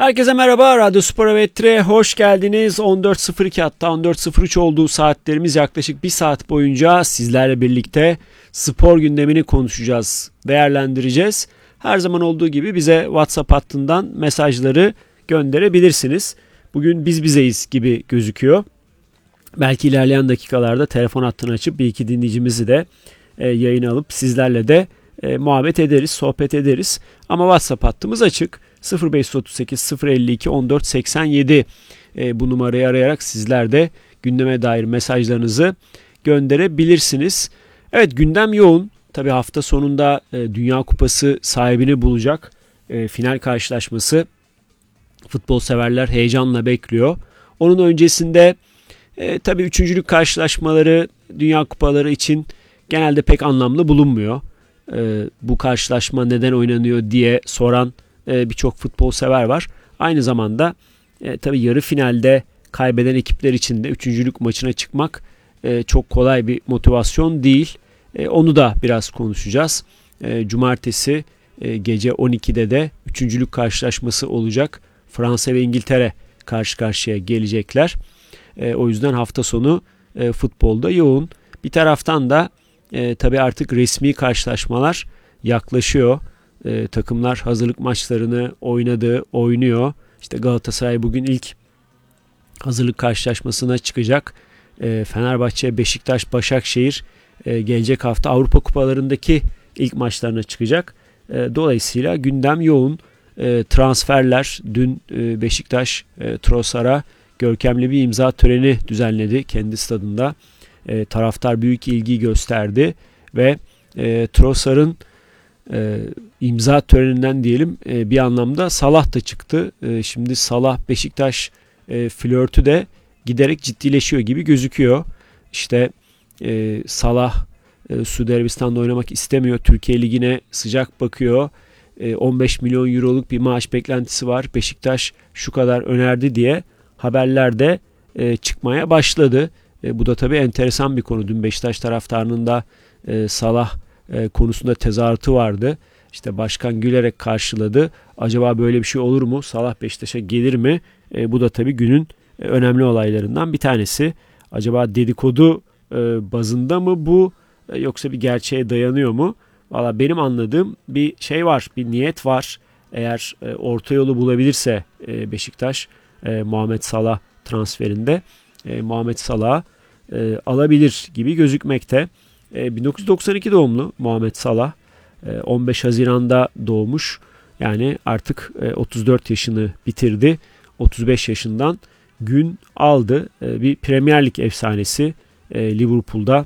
Herkese merhaba, Radyo Spor Evet'e hoş geldiniz. 14.02 hatta 14.03 olduğu saatlerimiz yaklaşık bir saat boyunca sizlerle birlikte spor gündemini konuşacağız, değerlendireceğiz. Her zaman olduğu gibi bize WhatsApp hattından mesajları gönderebilirsiniz. Bugün biz bizeyiz gibi gözüküyor. Belki ilerleyen dakikalarda telefon hattını açıp bir iki dinleyicimizi de yayına alıp sizlerle de muhabbet ederiz, sohbet ederiz. Ama WhatsApp hattımız açık. 0538 052 14 87 bu numarayı arayarak sizler de gündeme dair mesajlarınızı gönderebilirsiniz. Evet, gündem yoğun. Tabii hafta sonunda Dünya Kupası sahibini bulacak final karşılaşması futbol severler heyecanla bekliyor. Onun öncesinde tabii üçüncülük karşılaşmaları Dünya Kupaları için genelde pek anlamlı bulunmuyor. Bu karşılaşma neden oynanıyor diye soran birçok futbol sever var. Aynı zamanda tabii yarı finalde kaybeden ekipler için de üçüncülük maçına çıkmak çok kolay bir motivasyon değil. Onu da biraz konuşacağız. Cumartesi gece 12'de de üçüncülük karşılaşması olacak. Fransa ve İngiltere karşı karşıya gelecekler. O yüzden hafta sonu futbolda yoğun. Bir taraftan da tabii artık resmi karşılaşmalar yaklaşıyor. Takımlar hazırlık maçlarını oynuyor. İşte Galatasaray bugün ilk hazırlık karşılaşmasına çıkacak. Fenerbahçe, Beşiktaş, Başakşehir gelecek hafta Avrupa Kupalarındaki ilk maçlarına çıkacak. Dolayısıyla gündem yoğun. Transferler, dün Beşiktaş Trossard'a görkemli bir imza töreni düzenledi kendi stadında. Taraftar büyük ilgi gösterdi ve Trossard'ın imza töreninden diyelim bir anlamda Salah da çıktı. Şimdi Salah Beşiktaş flörtü de giderek ciddileşiyor gibi gözüküyor. İşte Salah Suudi Arabistan'da oynamak istemiyor. Türkiye Ligi'ne sıcak bakıyor. 15 milyon euroluk bir maaş beklentisi var. Beşiktaş şu kadar önerdi diye haberler de çıkmaya başladı. Bu da tabii enteresan bir konu. Dün Beşiktaş taraftarının da Salah konusunda tezahüratı vardı. İşte başkan gülerek karşıladı. Acaba böyle bir şey olur mu? Salah Beşiktaş'a gelir mi? Bu da tabii günün önemli olaylarından bir tanesi. Acaba dedikodu bazında mı bu, yoksa bir gerçeğe dayanıyor mu? Valla benim anladığım bir şey var, bir niyet var. Eğer orta yolu bulabilirse Beşiktaş Muhammed Salah transferinde Muhammed Salah'ı alabilir gibi gözükmekte. 1992 doğumlu Muhammed Salah, 15 Haziran'da doğmuş. Yani artık 34 yaşını bitirdi. 35 yaşından gün aldı. Bir Premier Lig efsanesi. Liverpool'da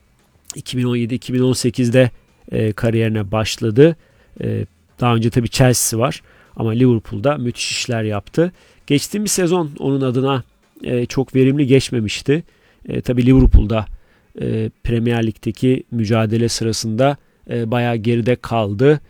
2017-2018'de kariyerine başladı. Daha önce tabii Chelsea var ama Liverpool'da müthiş işler yaptı. Geçtiğimiz sezon onun adına çok verimli geçmemişti. Tabii Liverpool'da Premier Lig'deki mücadele sırasında bayağı geride kaldı.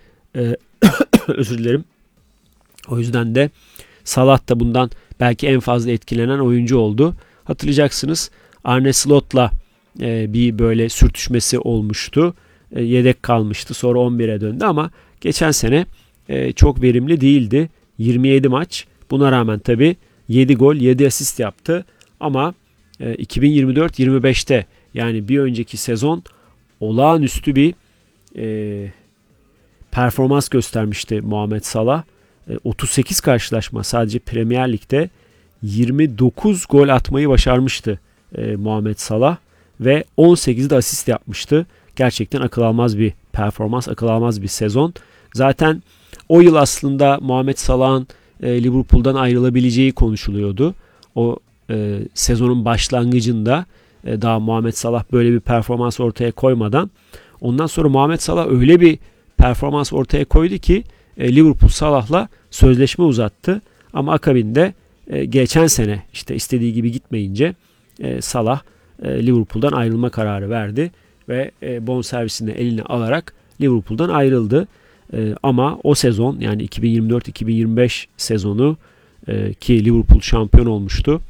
Özür dilerim. O yüzden de Salah da bundan belki en fazla etkilenen oyuncu oldu. Hatırlayacaksınız, Arne Slot'la bir böyle sürtüşmesi olmuştu. Yedek kalmıştı. Sonra 11'e döndü ama geçen sene çok verimli değildi. 27 maç. Buna rağmen tabii 7 gol, 7 asist yaptı. Ama 2024-25'te yani bir önceki sezon olağanüstü bir performans göstermişti Muhammed Salah. 38 karşılaşma sadece Premier Lig'de 29 gol atmayı başarmıştı Muhammed Salah ve 18'de asist yapmıştı. Gerçekten akıl almaz bir performans, akıl almaz bir sezon. Zaten o yıl aslında Muhammed Salah'ın Liverpool'dan ayrılabileceği konuşuluyordu. O sezonun başlangıcında daha Muhammed Salah böyle bir performans ortaya koymadan, ondan sonra Muhammed Salah öyle bir performans ortaya koydu ki Liverpool Salah'la sözleşme uzattı. Ama akabinde geçen sene işte istediği gibi gitmeyince Salah Liverpool'dan ayrılma kararı verdi ve bonservisini eline alarak Liverpool'dan ayrıldı. Ama o sezon, yani 2024-2025 sezonu ki Liverpool şampiyon olmuştu.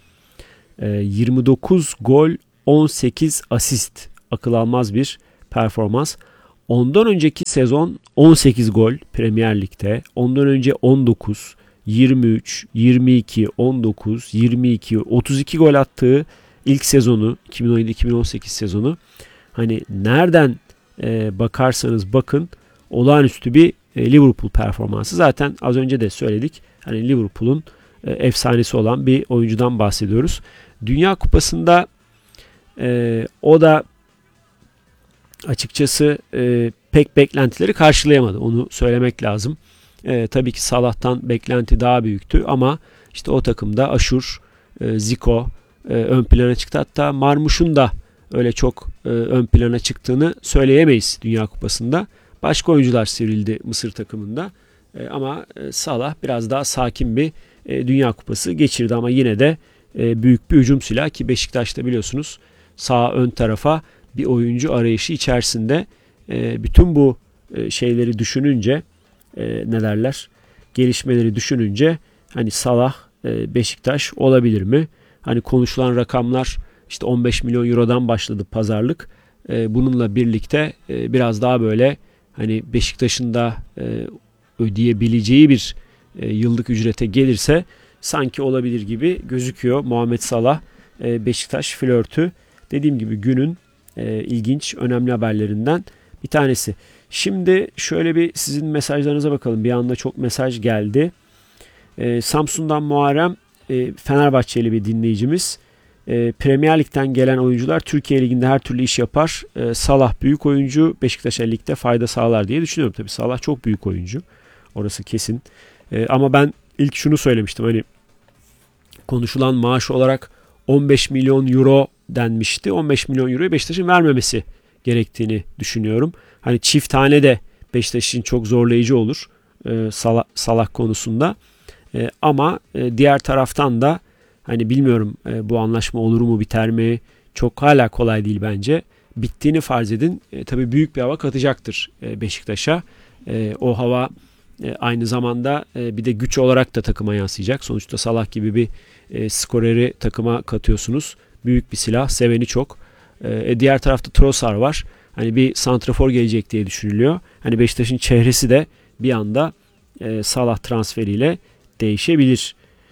29 gol, 18 asist, akıl almaz bir performans. Ondan önceki sezon 18 gol Premier Lig'de, ondan önce 19, 23, 22, 19, 22, 32 gol attığı ilk sezonu 2017-2018 sezonu. Hani nereden bakarsanız bakın olağanüstü bir Liverpool performansı. Zaten az önce de söyledik. Hani Liverpool'un efsanesi olan bir oyuncudan bahsediyoruz. Dünya Kupası'nda o da açıkçası pek beklentileri karşılayamadı. Onu söylemek lazım. Tabii ki Salah'tan beklenti daha büyüktü ama işte o takımda Aşur, Zico ön plana çıktı. Hatta Marmuş'un da öyle çok ön plana çıktığını söyleyemeyiz Dünya Kupası'nda. Başka oyuncular sivrildi Mısır takımında. Ama Salah biraz daha sakin bir Dünya Kupası geçirdi ama yine de büyük bir hücum silahı ki Beşiktaş'ta biliyorsunuz sağ ön tarafa bir oyuncu arayışı içerisinde. Bütün bu şeyleri düşününce ne derler, gelişmeleri düşününce hani Salah Beşiktaş olabilir mi? Hani konuşulan rakamlar işte 15 milyon eurodan başladı pazarlık. Bununla birlikte biraz daha böyle hani Beşiktaş'ın da ödeyebileceği bir yıllık ücrete gelirse sanki olabilir gibi gözüküyor. Muhammed Salah Beşiktaş flörtü dediğim gibi günün ilginç, önemli haberlerinden bir tanesi. Şimdi şöyle bir sizin mesajlarınıza bakalım. Bir anda çok mesaj geldi. Samsun'dan Muharrem, Fenerbahçeli bir dinleyicimiz. Premier Lig'den gelen oyuncular Türkiye Ligi'nde her türlü iş yapar. Salah büyük oyuncu, Beşiktaş'a ligde fayda sağlar diye düşünüyorum. Tabii Salah çok büyük oyuncu. Orası kesin. Ama ben ilk şunu söylemiştim. Hani konuşulan maaş olarak 15 milyon euro denmişti. 15 milyon euroyu Beşiktaş'ın vermemesi gerektiğini düşünüyorum. Hani çift tane de Beşiktaş için çok zorlayıcı olur Salah konusunda. Ama diğer taraftan da hani bilmiyorum bu anlaşma olur mu biter mi? Çok hala kolay değil bence. Bittiğini farz edin. Tabii büyük bir hava katacaktır Beşiktaş'a. O hava aynı zamanda bir de güç olarak da takıma yansıyacak. Sonuçta Salah gibi bir skoreri takıma katıyorsunuz. Büyük bir silah. Seveni çok. Diğer tarafta Trossard var. Hani bir santrafor gelecek diye düşünülüyor. Hani Beşiktaş'ın çehresi de bir anda Salah transferiyle değişebilir.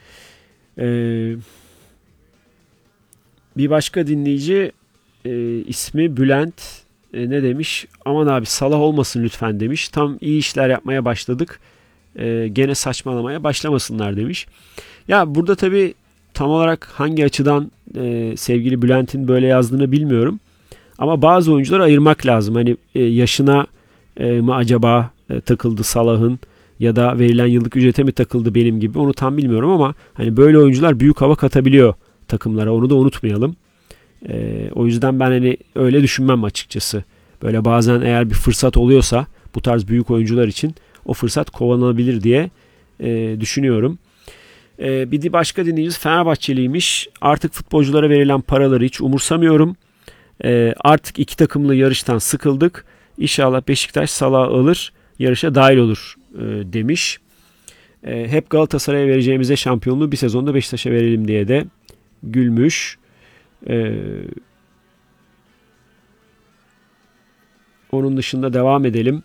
Bir başka dinleyici ismi Bülent ne demiş? Aman abi Salah olmasın lütfen demiş. Tam iyi işler yapmaya başladık. Gene saçmalamaya başlamasınlar demiş. Ya burada tabii tam olarak hangi açıdan sevgili Bülent'in böyle yazdığını bilmiyorum. Ama bazı oyuncuları ayırmak lazım. Hani yaşına mı acaba takıldı Salah'ın ya da verilen yıllık ücrete mi takıldı benim gibi onu tam bilmiyorum ama hani böyle oyuncular büyük hava katabiliyor takımlara. Onu da unutmayalım. O yüzden ben hani öyle düşünmem açıkçası. Böyle bazen eğer bir fırsat oluyorsa bu tarz büyük oyuncular için o fırsat kovalanabilir diye düşünüyorum. Bir başka dinleyicimiz Fenerbahçeliymiş. Artık futbolculara verilen paraları hiç umursamıyorum. Artık iki takımlı yarıştan sıkıldık. İnşallah Beşiktaş Salah'ı alır, yarışa dahil olur demiş. Hep Galatasaray'a vereceğimize şampiyonluğu bir sezonda Beşiktaş'a verelim diye de gülmüş. Onun dışında devam edelim.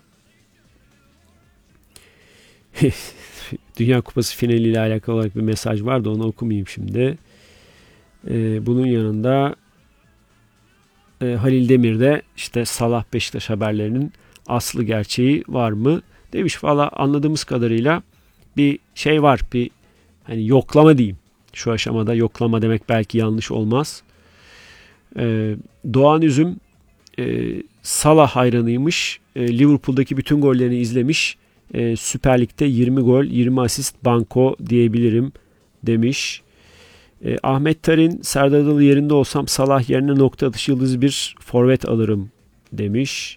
Dünya Kupası finaliyle alakalı olarak bir mesaj vardı. Onu okumayayım şimdi. Bunun yanında Halil Demir'de işte Salah Beşiktaş haberlerinin aslı gerçeği var mı demiş. Valla anladığımız kadarıyla bir şey var. Bir hani yoklama diyeyim. Şu aşamada yoklama demek belki yanlış olmaz. Doğan Üzüm Salah hayranıymış. Liverpool'daki bütün gollerini izlemiş. Süper Lig'de 20 gol, 20 asist banko diyebilirim demiş. Ahmet Tarin, Serdar Adalı yerinde olsam Salah yerine nokta atışı yıldız bir forvet alırım demiş.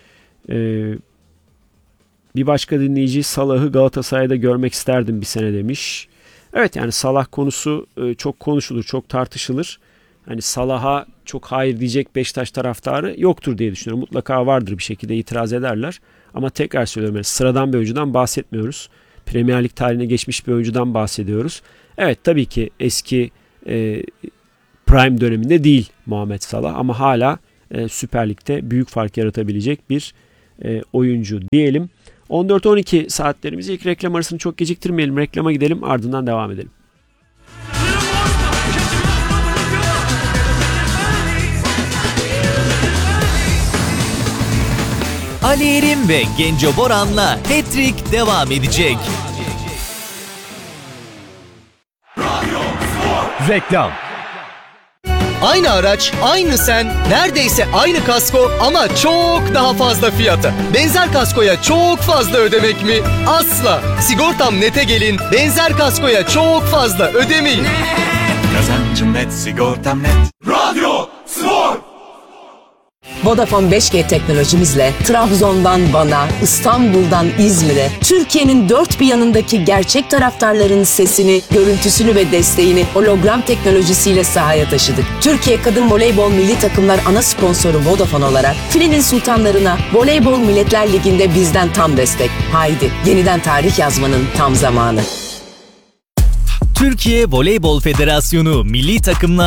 Bir başka dinleyici Salah'ı Galatasaray'da görmek isterdim bir sene demiş. Evet yani Salah konusu çok konuşulur, çok tartışılır. Hani Salah'a çok hayır diyecek Beşiktaş taraftarı yoktur diye düşünüyorum. Mutlaka vardır, bir şekilde itiraz ederler. Ama tekrar söylüyorum yani sıradan bir oyuncudan bahsetmiyoruz. Premier Lig tarihine geçmiş bir oyuncudan bahsediyoruz. Evet tabii ki eski prime döneminde değil Muhammed Salah ama hala Süper Lig'de büyük fark yaratabilecek bir oyuncu diyelim. 14-12 saatlerimiz. İlk reklam arasını çok geciktirmeyelim. Reklama gidelim, ardından devam edelim. Ali Erim ve Genco Boran'la Hat-Trick devam edecek. Reklam. Aynı araç, aynı sen, neredeyse aynı kasko ama çok daha fazla fiyata. Benzer kaskoya çok fazla ödemek mi? Asla. Sigortam Net'e gelin, benzer kaskoya çok fazla ödemeyin. Kazancım net, sigortam net. Radyo Spor! Vodafone 5G teknolojimizle Trabzon'dan Van'a, İstanbul'dan İzmir'e, Türkiye'nin dört bir yanındaki gerçek taraftarların sesini, görüntüsünü ve desteğini hologram teknolojisiyle sahaya taşıdık. Türkiye Kadın Voleybol Milli Takımlar ana sponsoru Vodafone olarak Filenin sultanlarına Voleybol Milletler Ligi'nde bizden tam destek. Haydi yeniden tarih yazmanın tam zamanı. Türkiye Voleybol Federasyonu milli takımlar